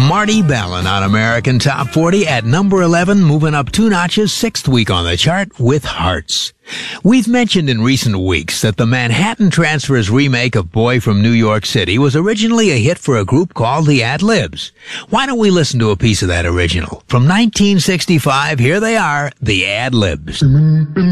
Marty Balin on American Top 40 at number 11, moving up 2 notches, 6th week on the chart with Hearts. We've mentioned in recent weeks that the Manhattan Transfers remake of Boy from New York City was originally a hit for a group called the Ad-Libs. Why don't we listen to a piece of that original? From 1965, here they are, the Ad-Libs.